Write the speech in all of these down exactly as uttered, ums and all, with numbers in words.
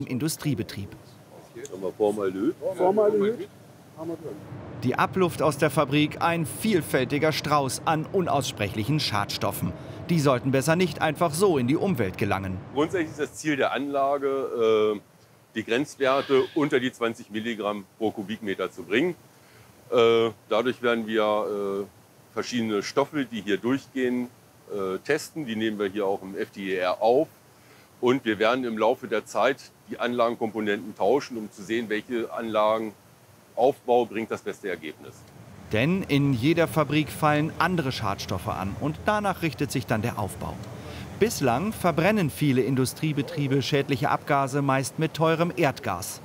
Industriebetrieb. Formaldehyd. Die Abluft aus der Fabrik ein vielfältiger Strauß an unaussprechlichen Schadstoffen. Die sollten besser nicht einfach so in die Umwelt gelangen. Grundsätzlich ist das Ziel der Anlage, äh, die Grenzwerte unter die zwanzig Milligramm pro Kubikmeter zu bringen. Äh, dadurch werden wir äh, verschiedene Stoffe, die hier durchgehen, äh, testen. Die nehmen wir hier auch im F D E R auf. Und wir werden im Laufe der Zeit die Anlagenkomponenten tauschen, um zu sehen, welche Anlagenaufbau bringt das beste Ergebnis. Denn in jeder Fabrik fallen andere Schadstoffe an und danach richtet sich dann der Aufbau. Bislang verbrennen viele Industriebetriebe schädliche Abgase meist mit teurem Erdgas.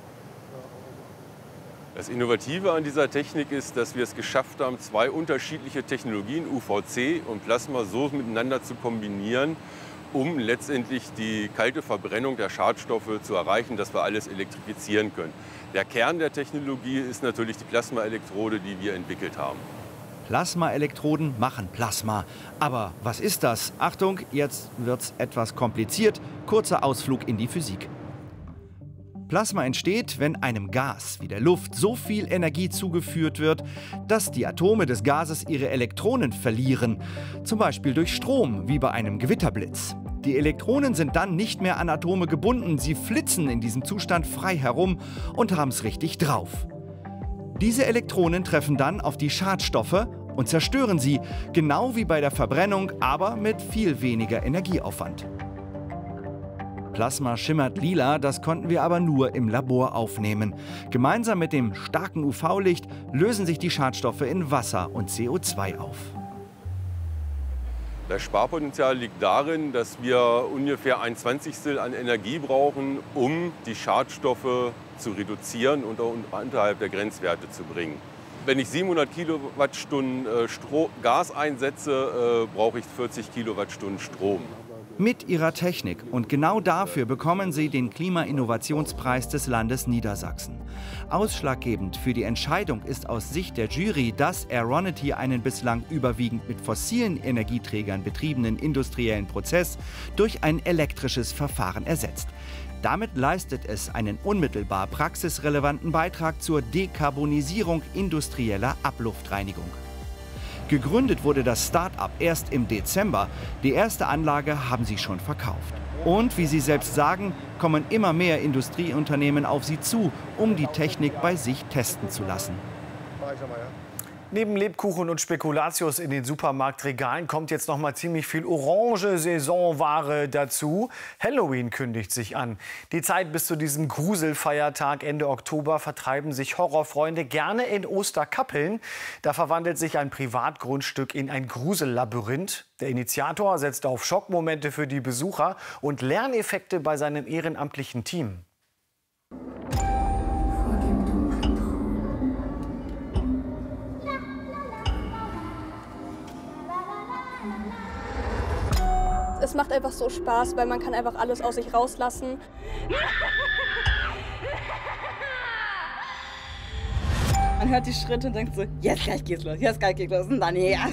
Das Innovative an dieser Technik ist, dass wir es geschafft haben, zwei unterschiedliche Technologien, U V C und Plasma, so miteinander zu kombinieren, um letztendlich die kalte Verbrennung der Schadstoffe zu erreichen, dass wir alles elektrifizieren können. Der Kern der Technologie ist natürlich die Plasmaelektrode, die wir entwickelt haben. Plasmaelektroden machen Plasma. Aber was ist das? Achtung, jetzt wird's etwas kompliziert. Kurzer Ausflug in die Physik. Plasma entsteht, wenn einem Gas wie der Luft so viel Energie zugeführt wird, dass die Atome des Gases ihre Elektronen verlieren. Zum Beispiel durch Strom, wie bei einem Gewitterblitz. Die Elektronen sind dann nicht mehr an Atome gebunden. Sie flitzen in diesem Zustand frei herum und haben es richtig drauf. Diese Elektronen treffen dann auf die Schadstoffe und zerstören sie, genau wie bei der Verbrennung, aber mit viel weniger Energieaufwand. Plasma schimmert lila, das konnten wir aber nur im Labor aufnehmen. Gemeinsam mit dem starken U V-Licht lösen sich die Schadstoffe in Wasser und C O zwei auf. Das Sparpotenzial liegt darin, dass wir ungefähr ein Zwanzigstel an Energie brauchen, um die Schadstoffe zu reduzieren und unterhalb der Grenzwerte zu bringen. Wenn ich siebenhundert Kilowattstunden Gas einsetze, brauche ich vierzig Kilowattstunden Strom. Mit ihrer Technik. Und genau dafür bekommen sie den Klima-Innovationspreis des Landes Niedersachsen. Ausschlaggebend für die Entscheidung ist aus Sicht der Jury, dass Aeronity einen bislang überwiegend mit fossilen Energieträgern betriebenen industriellen Prozess durch ein elektrisches Verfahren ersetzt. Damit leistet es einen unmittelbar praxisrelevanten Beitrag zur Dekarbonisierung industrieller Abluftreinigung. Gegründet wurde das Start-up erst im Dezember. Die erste Anlage haben sie schon verkauft. Und wie sie selbst sagen, kommen immer mehr Industrieunternehmen auf sie zu, um die Technik bei sich testen zu lassen. Neben Lebkuchen und Spekulatius in den Supermarktregalen kommt jetzt noch mal ziemlich viel orange Saisonware dazu. Halloween kündigt sich an. Die Zeit bis zu diesem Gruselfeiertag Ende Oktober vertreiben sich Horrorfreunde gerne in Osterkappeln. Da verwandelt sich ein Privatgrundstück in ein Grusellabyrinth. Der Initiator setzt auf Schockmomente für die Besucher und Lerneffekte bei seinem ehrenamtlichen Team. Es macht einfach so Spaß, weil man kann einfach alles aus sich rauslassen. Man hört die Schritte und denkt so, jetzt gleich geht's los, jetzt gleich geht's los und dann ja.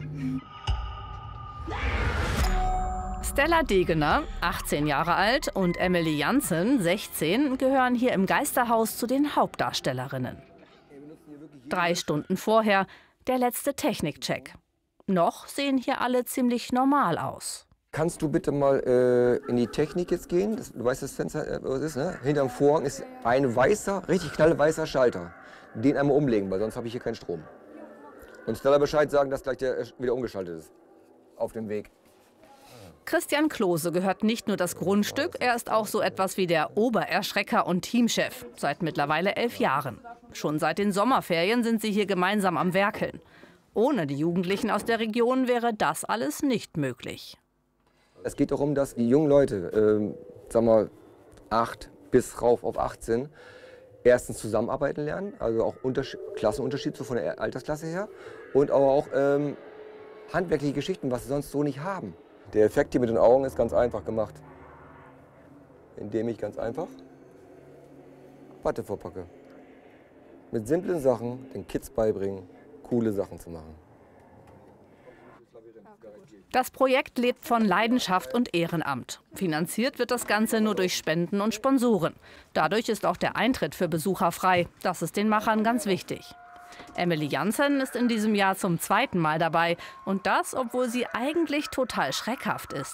Stella Degener, achtzehn Jahre alt, und Emily Janssen, sechzehn, gehören hier im Geisterhaus zu den Hauptdarstellerinnen. Drei Stunden vorher der letzte Technikcheck. Noch sehen hier alle ziemlich normal aus. Kannst du bitte mal äh, in die Technik jetzt gehen? Das, du weißt, das Fenster äh, was ist, ne? Hinterm Vorhang ist ein weißer, richtig knallweißer Schalter. Den einmal umlegen, weil sonst habe ich hier keinen Strom. Und Stella Bescheid sagen, dass gleich der wieder umgeschaltet ist. Auf dem Weg. Christian Klose gehört nicht nur das Grundstück, er ist auch so etwas wie der Obererschrecker und Teamchef. Seit mittlerweile elf Jahren. Schon seit den Sommerferien sind sie hier gemeinsam am Werkeln. Ohne die Jugendlichen aus der Region wäre das alles nicht möglich. Es geht darum, dass die jungen Leute, äh, sagen wir acht bis rauf auf achtzehn, erstens zusammenarbeiten lernen, also auch Unterschied, Klassenunterschied so von der Altersklasse her, und aber auch ähm, handwerkliche Geschichten, was sie sonst so nicht haben. Der Effekt hier mit den Augen ist ganz einfach gemacht, indem ich ganz einfach Watte vorpacke. Mit simplen Sachen den Kids beibringen, coole Sachen zu machen. Das Projekt lebt von Leidenschaft und Ehrenamt. Finanziert wird das Ganze nur durch Spenden und Sponsoren. Dadurch ist auch der Eintritt für Besucher frei. Das ist den Machern ganz wichtig. Emily Janssen ist in diesem Jahr zum zweiten Mal dabei. Und das, obwohl sie eigentlich total schreckhaft ist.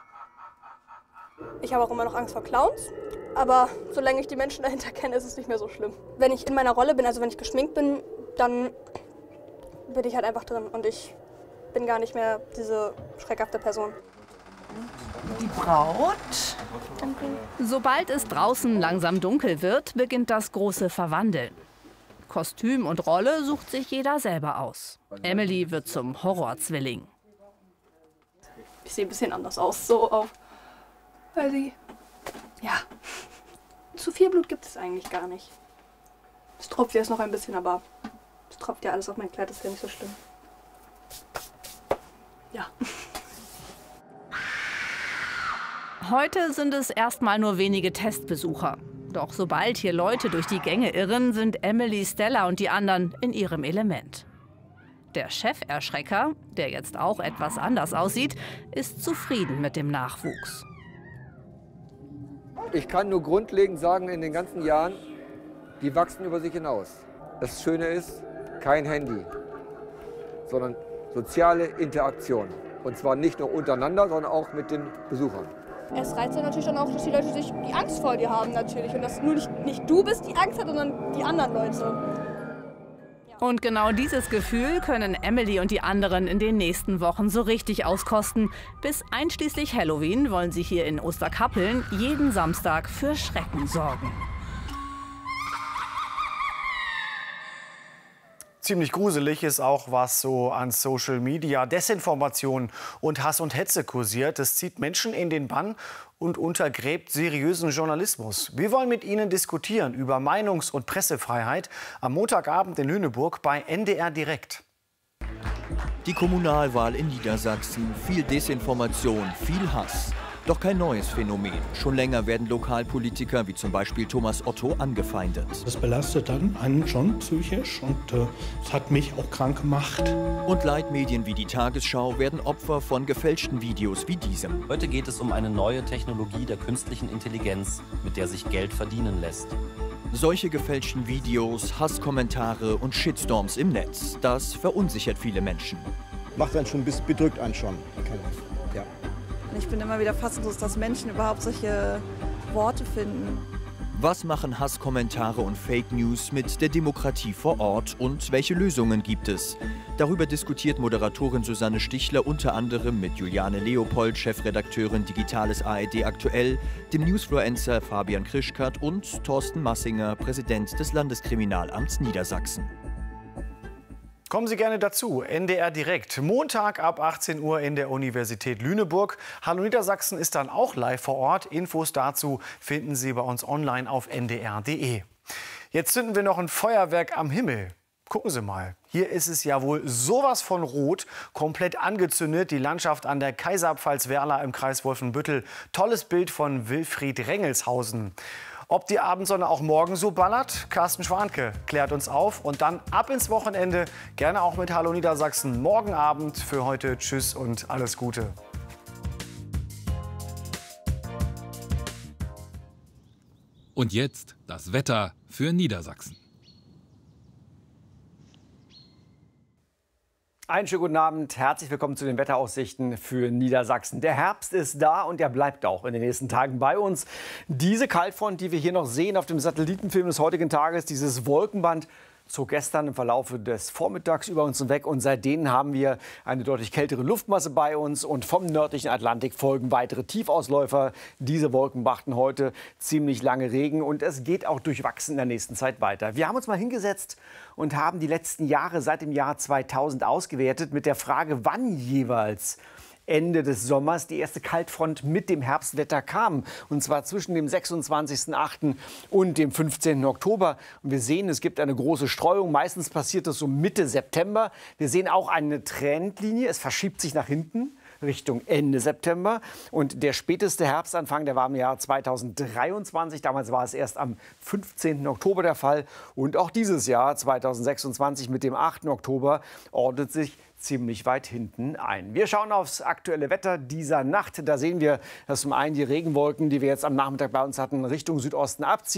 Ich habe auch immer noch Angst vor Clowns. Aber solange ich die Menschen dahinter kenne, ist es nicht mehr so schlimm. Wenn ich in meiner Rolle bin, also wenn ich geschminkt bin, dann bin ich halt einfach drin. Und ich bin gar nicht mehr diese schreckhafte Person. Die Braut. Danke. Sobald es draußen langsam dunkel wird, beginnt das große Verwandeln. Kostüm und Rolle sucht sich jeder selber aus. Emily wird zum Horrorzwilling. Ich sehe ein bisschen anders aus, so auch. Weil sie, ja, zu viel Blut gibt es eigentlich gar nicht. Es tropft jetzt noch ein bisschen, aber es tropft ja alles auf mein Kleid, das ist ja nicht so schlimm. Ja. Heute sind es erstmal nur wenige Testbesucher. Doch sobald hier Leute durch die Gänge irren, sind Emily, Stella und die anderen in ihrem Element. Der Cheferschrecker, der jetzt auch etwas anders aussieht, ist zufrieden mit dem Nachwuchs. Ich kann nur grundlegend sagen, in den ganzen Jahren, die wachsen über sich hinaus. Das Schöne ist, kein Handy, sondern soziale Interaktion. Und zwar nicht nur untereinander, sondern auch mit den Besuchern. Es reizt ja natürlich dann auch, dass die Leute sich die Angst vor dir haben natürlich. Und dass nur nicht, nicht du bist, die Angst hat, sondern die anderen Leute. Und genau dieses Gefühl können Emily und die anderen in den nächsten Wochen so richtig auskosten. Bis einschließlich Halloween wollen sie hier in Osterkappeln jeden Samstag für Schrecken sorgen. Ziemlich gruselig ist auch, was so an Social Media Desinformation und Hass und Hetze kursiert. Das zieht Menschen in den Bann und untergräbt seriösen Journalismus. Wir wollen mit Ihnen diskutieren über Meinungs- und Pressefreiheit am Montagabend in Lüneburg bei N D R Direkt. Die Kommunalwahl in Niedersachsen, viel Desinformation, viel Hass. Doch kein neues Phänomen. Schon länger werden Lokalpolitiker wie zum Beispiel Thomas Otto angefeindet. Das belastet dann einen schon psychisch und äh, das hat mich auch krank gemacht. Und Leitmedien wie die Tagesschau werden Opfer von gefälschten Videos wie diesem. Heute geht es um eine neue Technologie der künstlichen Intelligenz, mit der sich Geld verdienen lässt. Solche gefälschten Videos, Hasskommentare und Shitstorms im Netz, das verunsichert viele Menschen. Macht einen schon ein bisschen bedrückt einen schon. Ja. Ich bin immer wieder fassungslos, dass Menschen überhaupt solche Worte finden. Was machen Hasskommentare und Fake News mit der Demokratie vor Ort und welche Lösungen gibt es? Darüber diskutiert Moderatorin Susanne Stichler unter anderem mit Juliane Leopold, Chefredakteurin Digitales A R D aktuell, dem Newsfluencer Fabian Krischkert und Thorsten Massinger, Präsident des Landeskriminalamts Niedersachsen. Kommen Sie gerne dazu. N D R Direkt. Montag ab achtzehn Uhr in der Universität Lüneburg. Hallo Niedersachsen ist dann auch live vor Ort. Infos dazu finden Sie bei uns online auf n d r punkt d e. Jetzt zünden wir noch ein Feuerwerk am Himmel. Gucken Sie mal. Hier ist es ja wohl sowas von rot, komplett angezündet. Die Landschaft an der Kaiserpfalz-Werla im Kreis Wolfenbüttel. Tolles Bild von Wilfried Rengelshausen. Ob die Abendsonne auch morgen so ballert? Carsten Schwanke klärt uns auf. Und dann ab ins Wochenende, gerne auch mit Hallo Niedersachsen. Morgen Abend für heute. Tschüss und alles Gute. Und jetzt das Wetter für Niedersachsen. Einen schönen guten Abend, herzlich willkommen zu den Wetteraussichten für Niedersachsen. Der Herbst ist da und er bleibt auch in den nächsten Tagen bei uns. Diese Kaltfront, die wir hier noch sehen auf dem Satellitenfilm des heutigen Tages, dieses Wolkenband, zog gestern im Verlauf des Vormittags über uns hinweg und seitdem haben wir eine deutlich kältere Luftmasse bei uns und vom nördlichen Atlantik folgen weitere Tiefausläufer. Diese Wolken brachten heute ziemlich lange Regen und es geht auch durchwachsen in der nächsten Zeit weiter. Wir haben uns mal hingesetzt und haben die letzten Jahre seit dem Jahr zweitausend ausgewertet mit der Frage, wann jeweils Ende des Sommers die erste Kaltfront mit dem Herbstwetter kam. Und zwar zwischen dem sechsundzwanzigsten achten und dem fünfzehnten Oktober. Und wir sehen, es gibt eine große Streuung. Meistens passiert das so Mitte September. Wir sehen auch eine Trendlinie. Es verschiebt sich nach hinten. Richtung Ende September. Und der späteste Herbstanfang, der war im Jahr zweitausenddreiundzwanzig. Damals war es erst am fünfzehnten Oktober der Fall. Und auch dieses Jahr, zweitausendsechsundzwanzig, mit dem achten Oktober, ordnet sich ziemlich weit hinten ein. Wir schauen aufs aktuelle Wetter dieser Nacht. Da sehen wir, dass zum einen die Regenwolken, die wir jetzt am Nachmittag bei uns hatten, Richtung Südosten abziehen.